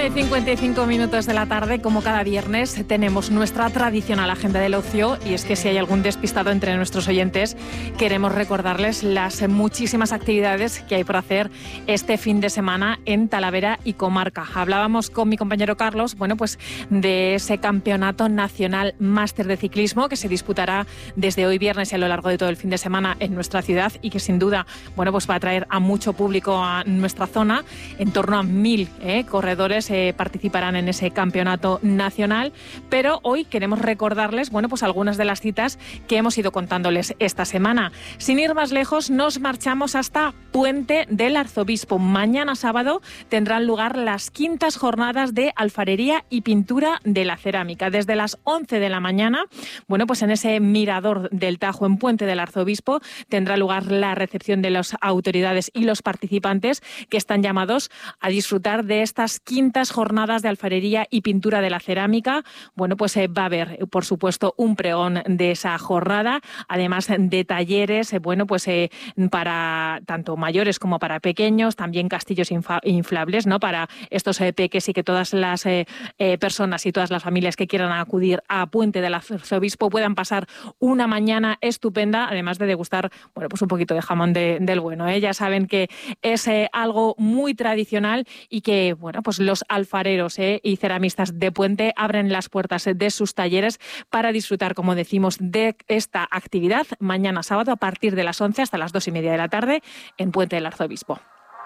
1:55 de la tarde, como cada viernes, tenemos nuestra tradicional agenda del ocio, y es que si hay algún despistado entre nuestros oyentes, queremos recordarles las muchísimas actividades que hay por hacer este fin de semana en Talavera y comarca. Hablábamos con mi compañero Carlos, pues de ese campeonato nacional máster de ciclismo que se disputará desde hoy viernes y a lo largo de todo el fin de semana en nuestra ciudad, y que sin duda, pues va a traer a mucho público a nuestra zona. En torno a 1000 corredores participarán en ese campeonato nacional, pero hoy queremos recordarles, algunas de las citas que hemos ido contándoles esta semana. Sin ir más lejos, nos marchamos hasta Puente del Arzobispo. Mañana sábado tendrán lugar las 5ª jornadas de alfarería y pintura de la cerámica. Desde las 11 de la mañana, en ese mirador del Tajo en Puente del Arzobispo tendrá lugar la recepción de las autoridades y los participantes que están llamados a disfrutar de estas 5ª jornadas de alfarería y pintura de la cerámica. Va a haber, por supuesto, un pregón de esa jornada, además de talleres, para tanto mayores como para pequeños, también castillos inflables, para estos peques, y que todas las personas y todas las familias que quieran acudir a Puente del Arzobispo puedan pasar una mañana estupenda, además de degustar, un poquito de jamón del bueno. Ya saben que es algo muy tradicional, y que, los alfareros y ceramistas de Puente abren las puertas de sus talleres para disfrutar, como decimos, de esta actividad mañana sábado a partir de las 11 hasta las 2:30 de la tarde en Puente del Arzobispo.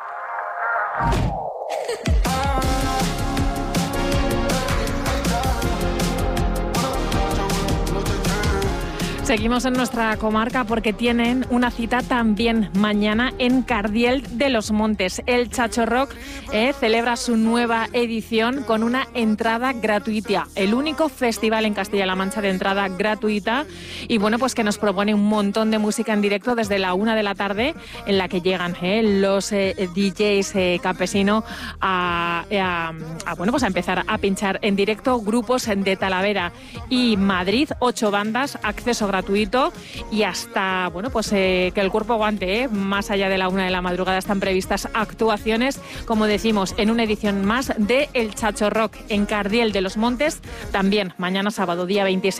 Seguimos en nuestra comarca porque tienen una cita también mañana en Cardiel de los Montes. El Chacho Rock celebra su nueva edición con una entrada gratuita. El único festival en Castilla-La Mancha de entrada gratuita. Y que nos propone un montón de música en directo desde la 1 de la tarde, en la que llegan los DJs campesinos a empezar a pinchar en directo grupos de Talavera y Madrid, 8 bandas, acceso gratuito, y hasta que el cuerpo aguante. Más allá de la 1 de la madrugada están previstas actuaciones, como decimos, en una edición más de El Chacho Rock en Cardiel de los Montes, también mañana sábado, día 26.